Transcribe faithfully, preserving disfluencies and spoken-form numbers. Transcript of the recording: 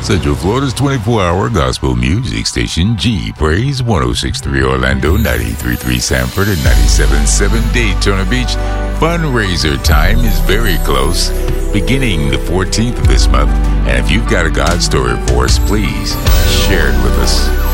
Central Florida's twenty-four hour gospel music station, G Praise, one oh six point three Orlando, ninety-three point three Sanford, and ninety-seven point seven Daytona Beach. Fundraiser time is very close, beginning the fourteenth of this month. And if you've got a God story for us, please share it with us.